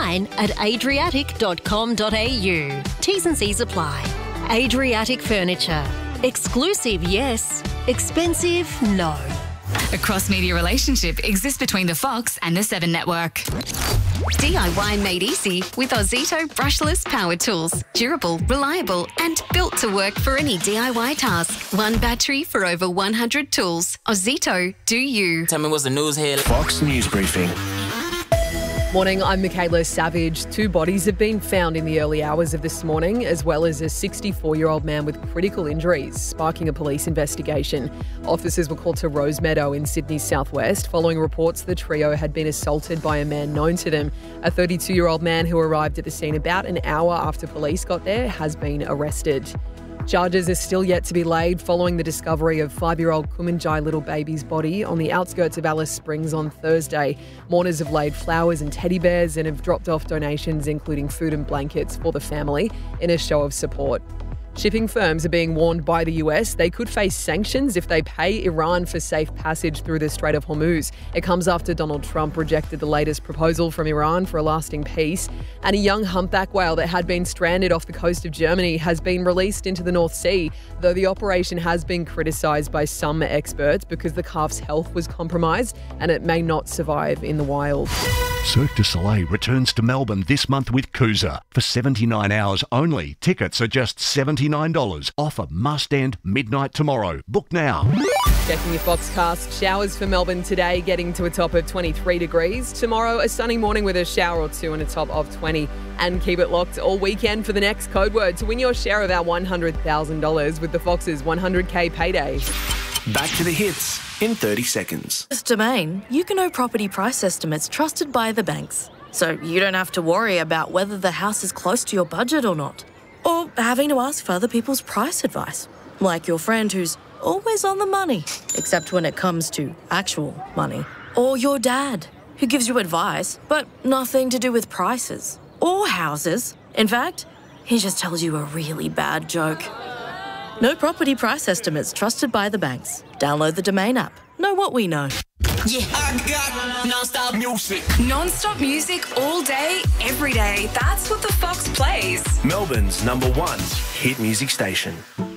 online at adriatic.com.au. T's and C's apply. Adriatic Furniture. Exclusive, yes. Expensive, no. A cross-media relationship exists between the Fox and the 7 Network. DIY made easy with Ozito brushless power tools. Durable, reliable and built to work for any DIY task. One battery for over 100 tools. Ozito, do you. Tell me what's the news here. Fox News Briefing. Morning, I'm Michaela Savage. 2 bodies have been found in the early hours of this morning, as well as a 64-year-old man with critical injuries, sparking a police investigation. Officers were called to Rosemeadow in Sydney's southwest, following reports the trio had been assaulted by a man known to them. A 32-year-old man who arrived at the scene about an hour after police got there has been arrested. Charges are still yet to be laid following the discovery of 5-year-old Kumanjai little baby's body on the outskirts of Alice Springs on Thursday. Mourners have laid flowers and teddy bears and have dropped off donations including food and blankets for the family in a show of support. Shipping firms are being warned by the US they could face sanctions if they pay Iran for safe passage through the Strait of Hormuz. It comes after Donald Trump rejected the latest proposal from Iran for a lasting peace. And a young humpback whale that had been stranded off the coast of Germany has been released into the North Sea, though the operation has been criticised by some experts because the calf's health was compromised and it may not survive in the wild. Cirque du Soleil returns to Melbourne this month with Coosa. For 79 hours only. Tickets are just $79. Offer must end midnight tomorrow. Book now. Checking your Foxcast. Showers for Melbourne today, getting to a top of 23 degrees. Tomorrow, a sunny morning with a shower or two and a top of 20. And keep it locked all weekend for the next code word to win your share of our $100,000 with the Fox's 100K payday. Back to the hits in 30 seconds. With Domain, you can know property price estimates trusted by the banks. So you don't have to worry about whether the house is close to your budget or not. Or having to ask for other people's price advice. Like your friend who's always on the money, except when it comes to actual money. Or your dad, who gives you advice, but nothing to do with prices. Or houses. In fact, he just tells you a really bad joke. No property price estimates trusted by the banks. Download the Domain app. Know what we know. Yeah, I got non-stop music. Non-stop music all day, every day. That's what the Fox plays. Melbourne's #1 hit music station.